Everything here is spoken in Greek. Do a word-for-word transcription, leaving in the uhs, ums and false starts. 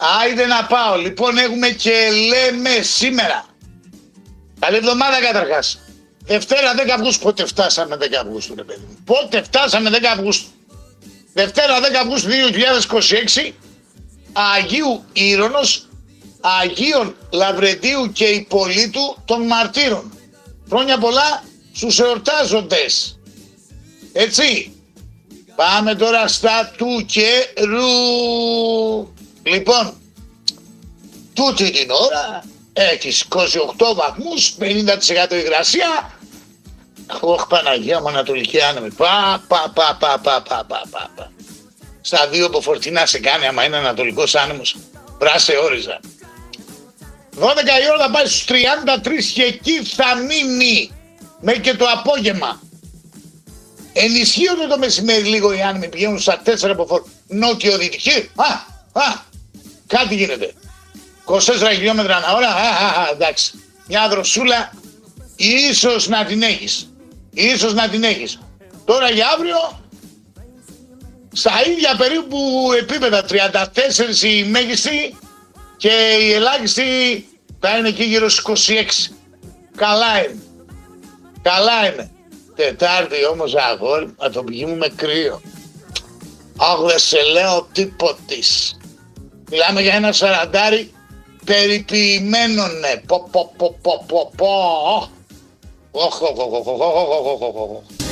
Άιντε να πάω. Λοιπόν, έχουμε και λέμε σήμερα. Καλή εβδομάδα καταρχάς. Δευτέρα δέκα Αυγούστου. Πότε φτάσαμε δέκα Αυγούστου, ρε παιδί μου. Πότε φτάσαμε δέκα Αυγούστου. Δευτέρα δέκα Αυγούστου δύο χιλιάδες είκοσι έξι. Αγίου Ήρωνος, Αγίων Λαβρεντίου και Υπολίτου των Μαρτύρων. Χρόνια πολλά στους εορτάζοντες. Έτσι. Πάμε τώρα στα του καιρού. Λοιπόν, τούτη την ώρα έχεις είκοσι οκτώ βαθμούς, πενήντα τοις εκατό υγρασία. Ωχ, Παναγία μου, Ανατολική άνεμη. Πα, πα, πα, πα, πα, πα, πα, πα, πα. Στα δύο που φορτινά σε κάνει άμα είναι ανατολικός άνεμος. Πράσε όριζα. δώδεκα η ώρα θα πάει στους τριάντα τρία και εκεί θα μείνει μέχρι και το απόγευμα. Ενισχύονται το μεσημέρι λίγο οι άνεμοι, πηγαίνουν στα τέσσερα από φόρ. Νότιο-δυτική. Α, α, κάτι γίνεται. είκοσι τέσσερα χιλιόμετρα ανά ώρα. Α, α, εντάξει. Μια δροσούλα ίσως να την έχεις. Ίσως να την έχεις. Τώρα για αύριο στα ίδια περίπου επίπεδα, τριάντα τέσσερα η μέγιστη και η ελάχιστη θα είναι εκεί γύρω στους είκοσι έξι. Καλά είναι. Καλά είναι. Τετάρτη όμως αγόρι, θα το πηγαίνουμε κρύο. Αχ, δεν σε λέω τίποτης. Μιλάμε για ένα σαραντάρι περιποιημένο, ναι. Πο, πο, πο, πο, πο, πο. Οχ, οχ, οχ, οχ, οχ, οχ, οχ.